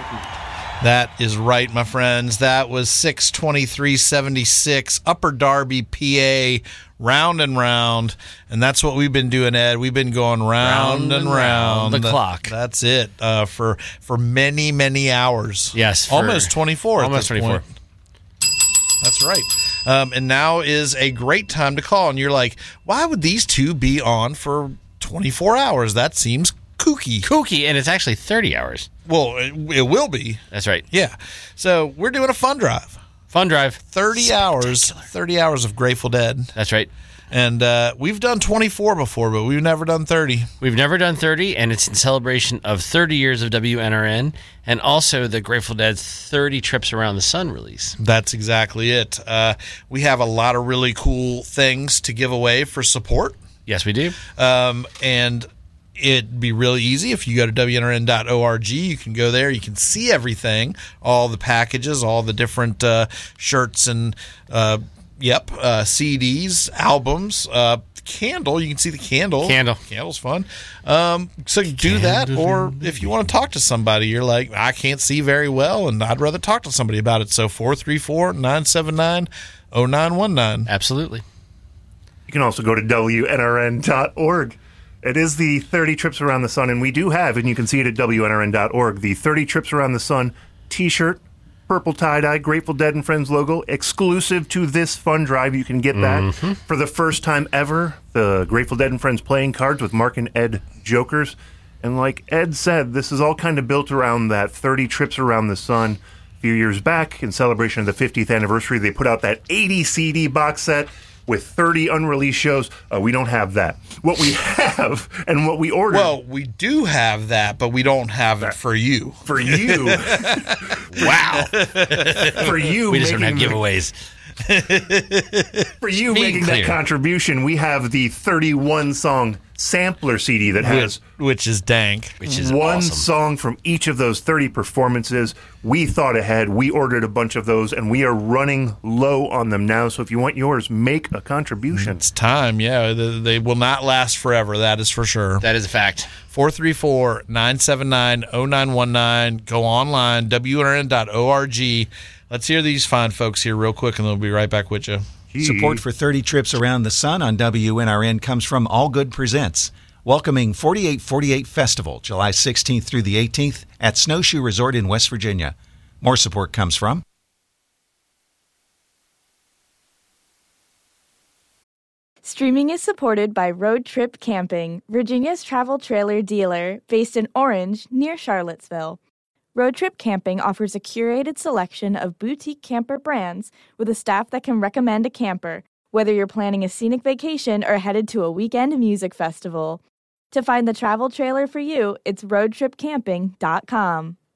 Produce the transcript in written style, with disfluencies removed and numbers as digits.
That is right, my friends. That was 623.76, Upper Darby, PA, round and round. And that's what we've been doing, Ed. We've been going round and round the clock. That's it, for many, many hours. Yes. Almost 24 Almost at this 24. point. That's right. And now is a great time to call. And you're like, why would these two be on for 24 hours? That seems kooky. Kooky, and it's actually 30 hours. Well, it will be. That's right. Yeah. So we're doing a fun drive. Fun drive. 30 hours. 30 hours of Grateful Dead. That's right. And we've done 24 before, but we've never done 30. We've never done 30, and it's in celebration of 30 years of WNRN and also the Grateful Dead's 30 Trips Around the Sun release. That's exactly it. We have a lot of really cool things to give away for support. Yes, we do. And it'd be really easy if you go to WNRN.org. You can go there. You can see everything, all the packages, all the different shirts and CDs, albums, candle. You can see the candle. Candle's fun. So you do that, or if you want to talk to somebody, you're like, I can't see very well, and I'd rather talk to somebody about it. So 434-979-0919. Absolutely. You can also go to WNRN.org. It is the 30 Trips Around the Sun, and we do have, and you can see it at WNRN.org, the 30 Trips Around the Sun t-shirt, purple tie-dye, Grateful Dead and Friends logo, exclusive to this fun drive. You can get that for the first time ever. The Grateful Dead and Friends playing cards with Mark and Ed Jokers. And like Ed said, this is all kind of built around that 30 Trips Around the Sun. A few years back, in celebration of the 50th anniversary, they put out that 80 CD box set with 30 unreleased shows. We don't have that. What we have and what we ordered... Well, we do have that, but we don't have it for you. For you. Wow. For you. We just don't have giveaways. For you making that contribution, we have the 31-song sampler CD that has... Which is dank. Which is one awesome. song from each of those 30 performances. We thought ahead. We ordered a bunch of those, and we are running low on them now. So if you want yours, make a contribution. It's time, yeah. They will not last forever, that is for sure. That is a fact. 434-979-0919. Go online, WNRN.org. Let's hear these fine folks here real quick, and they'll be right back with you. Support for 30 Trips Around the Sun on WNRN comes from All Good Presents, welcoming 4848 Festival, July 16th through the 18th at Snowshoe Resort in West Virginia. More support comes from... Streaming is supported by Road Trip Camping, Virginia's travel trailer dealer, based in Orange, near Charlottesville. Road Trip Camping offers a curated selection of boutique camper brands with a staff that can recommend a camper, whether you're planning a scenic vacation or headed to a weekend music festival. To find the travel trailer for you, it's roadtripcamping.com.